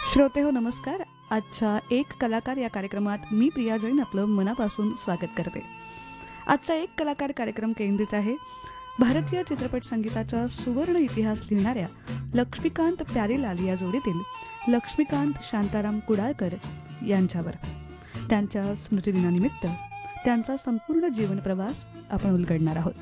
श्रोते हो नमस्कार. आजच्या एक कलाकार या कार्यक्रमात मी प्रिया जैन आपलं मनापासून स्वागत करते. आजचा एक कलाकार कार्यक्रम केंद्रित आहे भारतीय चित्रपट संगीताचा सुवर्ण इतिहास लिहिणाऱ्या लक्ष्मीकांत प्यारेलाल या जोडीतील लक्ष्मीकांत शांताराम कुडाळकर यांच्यावर. त्यांच्या स्मृतिदिनानिमित्त त्यांचा संपूर्ण जीवन प्रवास आपण उलगडणार आहोत.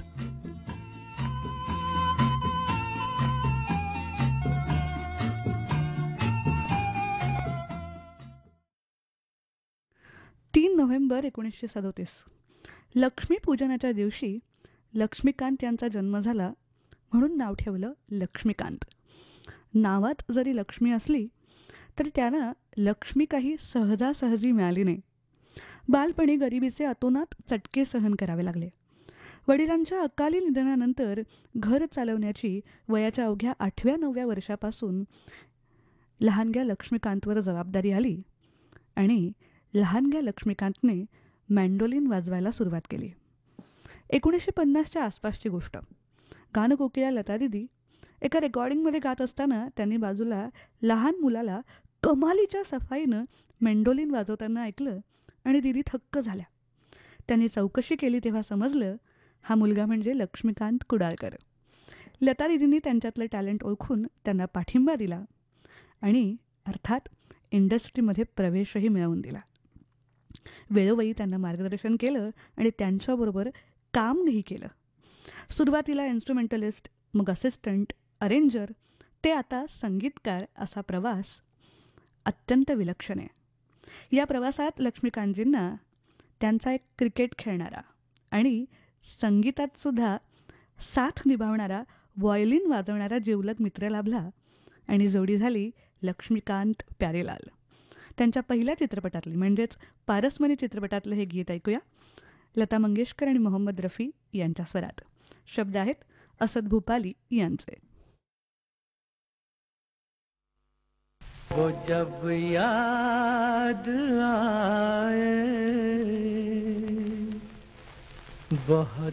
नोव्हेंबर 1937 लक्ष्मीपूजनाच्या दिवशी लक्ष्मीकांत यांचा जन्म झाला म्हणून नाव ठेवलं लक्ष्मीकांत. नावात जरी लक्ष्मी असली तरी त्यांना लक्ष्मी काही सहजासहजी मिळाली नाही. बालपणी गरिबीचे अतोनात चटके सहन करावे लागले. वडिलांच्या अकाली निधनानंतर घर चालवण्याची वयाच्या अवघ्या 8व्या-9व्या वर्षापासून लहानग्या लक्ष्मीकांतवर जबाबदारी आली आणि लहानग्या लक्ष्मीकांतने मँडोलिन वाजवायला सुरुवात केली. 1950च्या आसपासची गोष्ट. गानकोकिळा लता दिदी एका रेकॉर्डिंगमध्ये गात असताना त्यांनी बाजूला लहान मुलाला कमालीच्या सफाईनं मेंडोलिन वाजवताना ऐकलं आणि दिदी थक्क झाल्या. त्यांनी चौकशी केली तेव्हा समजलं हा मुलगा म्हणजे लक्ष्मीकांत कुडाळकर. लता दिदींनी त्यांच्यातलं टॅलेंट ओळखून त्यांना पाठिंबा दिला आणि अर्थात इंडस्ट्रीमध्ये प्रवेशही मिळवून दिला. वेळोवेळी त्यांना मार्गदर्शन केलं आणि त्यांच्याबरोबर कामही केलं. सुरुवातीला इन्स्ट्रुमेंटलिस्ट, मग असिस्टंट, अरेंजर, ते आता संगीतकार असा प्रवास अत्यंत विलक्षण आहे. या प्रवासात लक्ष्मीकांतजींना त्यांचा एक क्रिकेट खेळणारा आणि संगीतातसुद्धा साथ निभावणारा व्हायोलिन वाजवणारा जिवलग मित्र लाभला आणि जोडी झाली लक्ष्मीकांत प्यारेलाल. त्यांच्या पहिल्या चित्रपटातली म्हणजेच पारसमणी चित्रपटातलं हे गीत ऐकूया. लता मंगेशकर आणि मोहम्मद रफी यांच्या स्वरात. शब्द आहेत असद भूपाली यांचे. वो जब याद आए बहुत